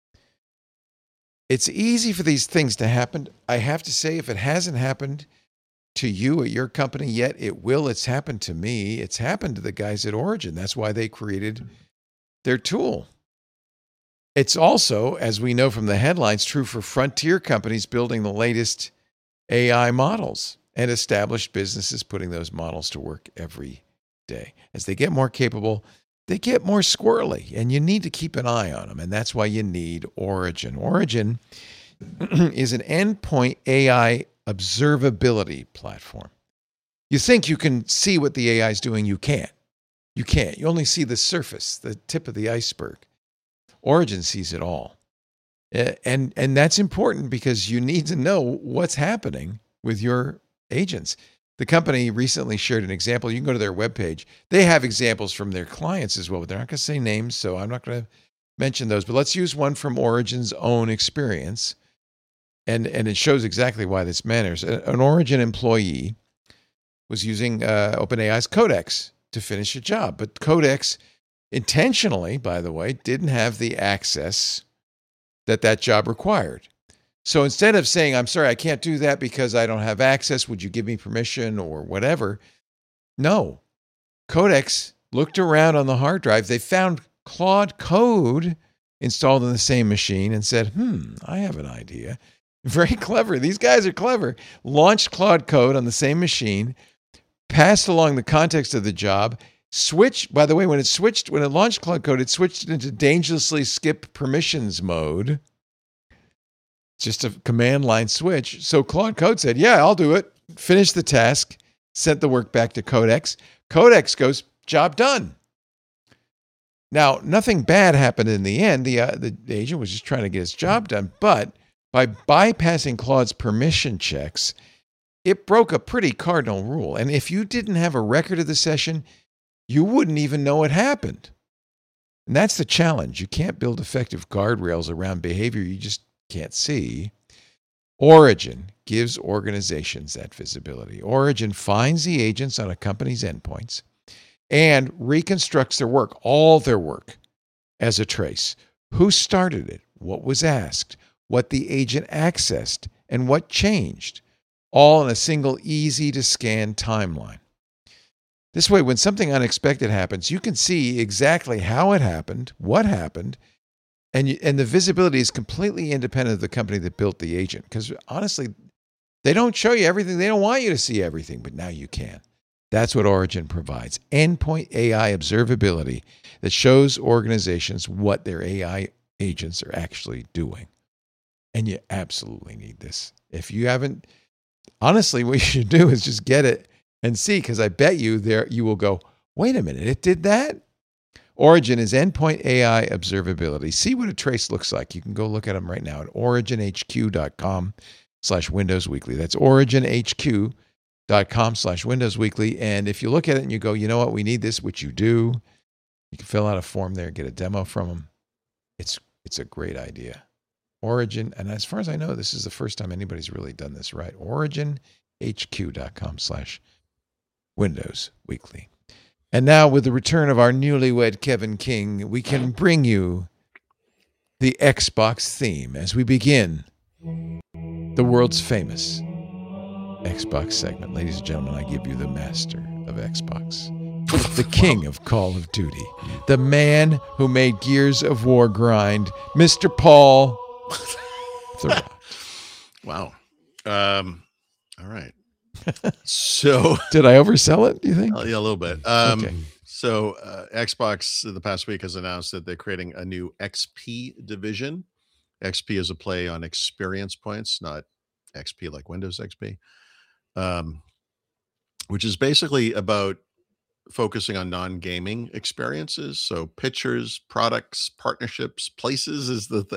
It's easy for these things to happen. I have to say, if it hasn't happened to you at your company yet, it will. It's happened to me. It's happened to the guys at Origin. That's why they created their tool. It's also, as we know from the headlines, true for frontier companies building the latest AI models and established businesses putting those models to work every day. As they get more capable, they get more squirrely, and you need to keep an eye on them, and that's why you need Origin. Origin is an endpoint AI observability platform. You think you can see what the AI is doing. You can't. You can't. You only see the surface, the tip of the iceberg. Origin sees it all. And that's important because you need to know what's happening with your agents. The company recently shared an example. You can go to their webpage. They have examples from their clients as well, but they're not going to say names, so I'm not going to mention those. But let's use one from Origin's own experience. And it shows exactly why this matters. An Origin employee was using OpenAI's Codex to finish a job. But Codex intentionally, by the way, didn't have the access that job required. So instead of saying, I'm sorry, I can't do that because I don't have access, would you give me permission or whatever? No. Codex looked around on the hard drive. They found Claude Code installed in the same machine and said, I have an idea. Very clever. These guys are clever. Launched Claude Code on the same machine, passed along the context of the job, switched, by the way, when it launched Claude Code, it switched into dangerously skip permissions mode. Just a command line switch. So Claude Code said, yeah, I'll do it. Finished the task, sent the work back to Codex. Codex goes, job done. Now, nothing bad happened in the end. The agent was just trying to get his job done, but by bypassing Claude's permission checks, it broke a pretty cardinal rule. And if you didn't have a record of the session, you wouldn't even know it happened. And that's the challenge. You can't build effective guardrails around behavior you just can't see. Origin gives organizations that visibility. Origin finds the agents on a company's endpoints and reconstructs their work, all their work, as a trace. Who started it? What was asked? What the agent accessed? And what changed? All in a single easy-to-scan timeline. This way, when something unexpected happens, you can see exactly how it happened, what happened, and the visibility is completely independent of the company that built the agent. Because honestly, they don't show you everything. They don't want you to see everything, but now you can. That's what Origin provides. Endpoint AI observability that shows organizations what their AI agents are actually doing. And you absolutely need this. If you haven't, honestly, what you should do is just get it and see, because I bet you will go, wait a minute, it did that? Origin is endpoint AI observability. See what a trace looks like. You can go look at them right now at originhq.com/Windows Weekly. That's originhq.com/Windows Weekly. And if you look at it and you go, you know what, we need this, which you do, you can fill out a form there, get a demo from them. It's a great idea. Origin, and as far as I know, this is the first time anybody's really done this right. originhq.com/Windows Weekly. And now, with the return of our newlywed Kevin King, we can bring you the Xbox theme as we begin the world's famous Xbox segment. Ladies and gentlemen, I give you the master of Xbox, the king of Call of Duty, the man who made Gears of War grind, Mr. Paul Thurrott. Wow. All right. So did I oversell it, do you think? Yeah, a little bit. Okay. So Xbox the past week has announced that they're creating a new XP division. XP is a play on experience points, not XP like Windows XP, which is basically about focusing on non-gaming experiences. So pictures, products, partnerships, places is the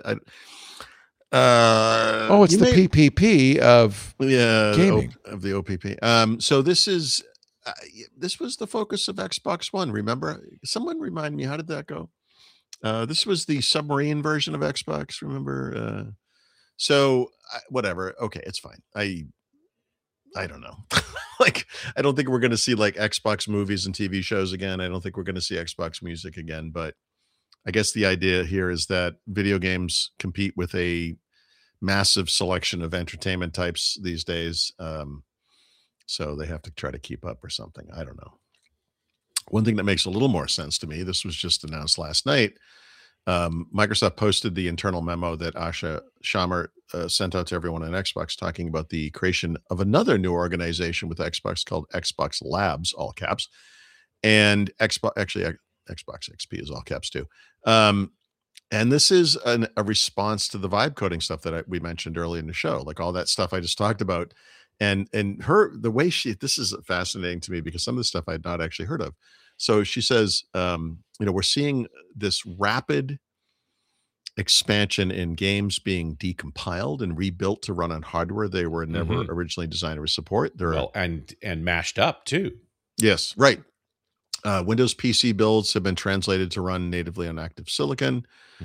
it's the PPP of gaming. Of the OPP. So this was the focus of Xbox One. Remember? Someone remind me, how did that go? This was the submarine version of Xbox. Remember? Whatever. Okay, it's fine. I don't know. Like, I don't think we're going to see like Xbox movies and TV shows again. I don't think we're going to see Xbox music again. But I guess the idea here is that video games compete with a massive selection of entertainment types these days. So they have to try to keep up or something. I don't know. One thing that makes a little more sense to me, this was just announced last night. Microsoft posted the internal memo that Asha Shammer sent out to everyone on Xbox, talking about the creation of another new organization with Xbox called Xbox Labs, all caps, and Xbox XP is all caps too. And this is a response to the vibe coding stuff that we mentioned earlier in the show, like all that stuff I just talked about. And the way this is fascinating to me because some of the stuff I had not actually heard of. So she says, we're seeing this rapid expansion in games being decompiled and rebuilt to run on hardware they were never originally designed to support. And mashed up too. Yes, right. Windows PC builds have been translated to run natively on active silicon.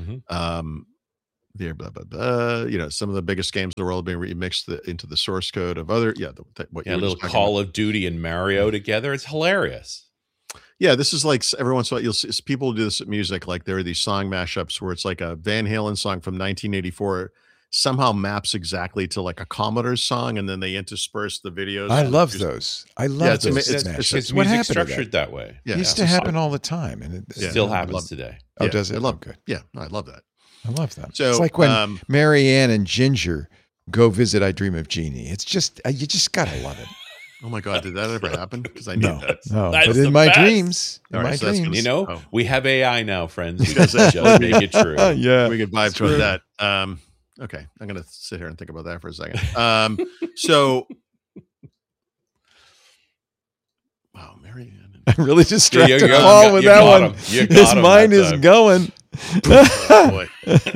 Some of the biggest games in the world have been remixed into the source code of other. Little Call of Duty and Mario together. It's hilarious. Yeah, this is like every once in a while you'll see people do this at music. Like there are these song mashups where it's like a Van Halen song from 1984 somehow maps exactly to like a Commodore song, and then they intersperse the videos. I love those. I love those. It's music structured that way. Yeah, it used to happen all the time, and it still happens today. Oh, does it? I love good. Yeah, I love that. I love that. So it's like when Marianne and Ginger go visit I Dream of Jeannie. It's just you just gotta love it. Oh my God, did that ever happen? Because I need that. No, but in my dreams, we have AI now, friends. We just make it true. Yeah, we could vibe toward that. Okay, I'm gonna sit here and think about that for a second. Wow, Marianne. I really distracted Paul with that one. His mind is going. Boy.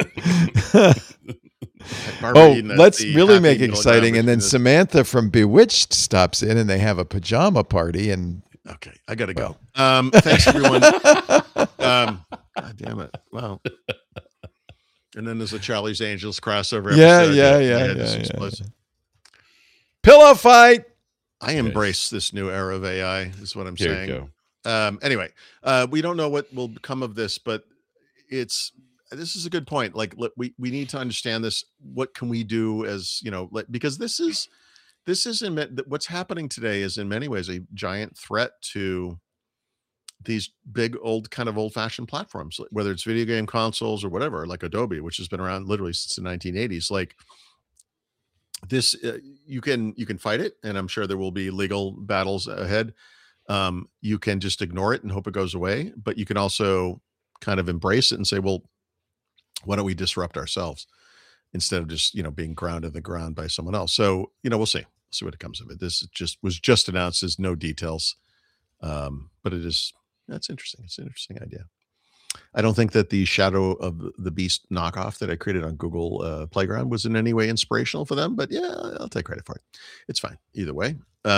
Let's really make it exciting. And then Samantha from Bewitched stops in and they have a pajama party. And okay, I gotta go. Thanks everyone. God damn it. Wow. And then there's a Charlie's Angels crossover episode. Yeah. Pillow fight. I embrace this new era of AI, is what I'm saying. Anyway, we don't know what will come of this, but this is a good point. Like we need to understand this. What can we do as, because this is what's happening today is in many ways a giant threat to these big old fashioned platforms, whether it's video game consoles or whatever, like Adobe, which has been around literally since the 1980s. Like this, you can fight it, and I'm sure there will be legal battles ahead. You can just ignore it and hope it goes away, but you can also kind of embrace it and say, well, why don't we disrupt ourselves instead of just, being ground to the ground by someone else? So, we'll see what it comes of it. This was just announced. There's no details. But that's interesting. It's an interesting idea. I don't think that the Shadow of the Beast knockoff that I created on Google Playground was in any way inspirational for them, but yeah, I'll take credit for it. It's fine either way.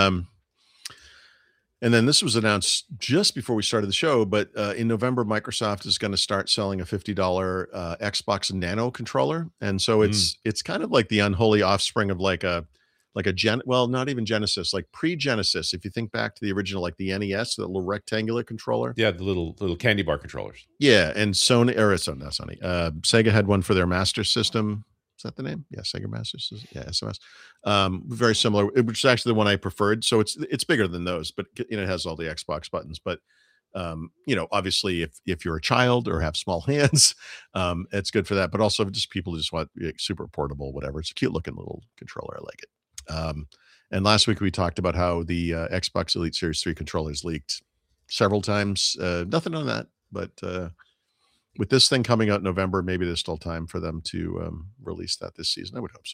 And then this was announced just before we started the show, but in November, Microsoft is going to start selling a $50 Xbox Nano controller. And so it's kind of like the unholy offspring of like a not even Genesis, like pre-Genesis. If you think back to the original, like the NES, the little rectangular controller. Yeah, the little candy bar controllers. Yeah, and Sega had one for their Master System. Is that the name? Yeah, Sega Master System. Yeah, SMS. Very similar, which is actually the one I preferred. So it's bigger than those, but it has all the Xbox buttons. But obviously, if you're a child or have small hands, it's good for that. But also, just people who just want super portable, whatever. It's a cute looking little controller. I like it. And last week we talked about how the Xbox Elite Series 3 controllers leaked several times. Nothing on that, but with this thing coming out in November, maybe there's still time for them to release that this season. I would hope so.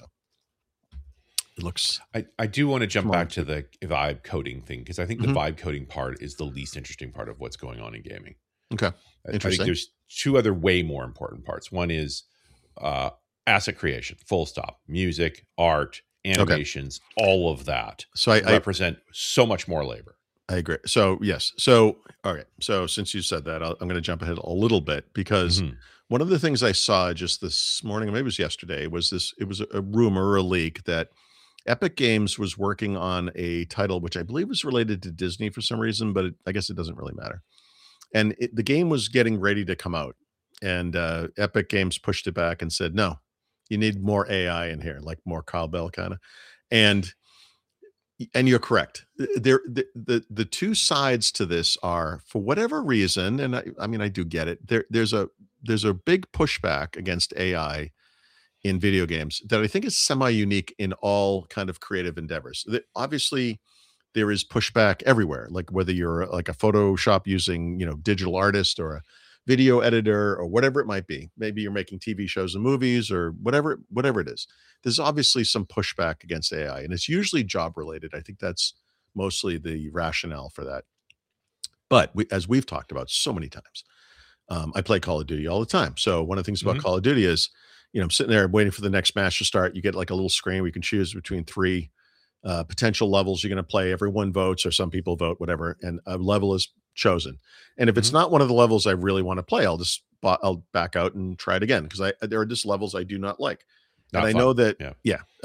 It looks. I do want to jump back to the vibe coding thing, because I think the vibe coding part is the least interesting part of what's going on in gaming. Okay, interesting. I think there's two other way more important parts. One is asset creation, full stop, music, art, animations, all of that. So I represent so much more labor. I agree. So yes. So okay. So since you said that, I'm going to jump ahead a little bit, because one of the things I saw just this morning, maybe it was yesterday, was this. It was a rumor or a leak that Epic Games was working on a title which I believe was related to Disney for some reason, but I guess it doesn't really matter. And the game was getting ready to come out, and Epic Games pushed it back and said, "No, you need more AI in here, like more cowbell kind of." And you're correct. The two sides to this are, for whatever reason, and I mean I do get it. There's a big pushback against AI in video games that I think is semi-unique in all kind of creative endeavors. Obviously, there is pushback everywhere, like whether you're like a Photoshop using, digital artist, or a video editor or whatever it might be. Maybe you're making TV shows and movies or whatever it is. There's obviously some pushback against AI, and it's usually job related. I think that's mostly the rationale for that. But as we've talked about so many times, I play Call of Duty all the time. So one of the things about Call of Duty is, I'm sitting there waiting for the next match to start. You get like a little screen where you can choose between 3 potential levels you're going to play. Everyone votes, or some people vote, whatever, and a level is chosen. And if it's not one of the levels I really want to play, I'll back out and try it again, because there are just levels I do not like. And I know that,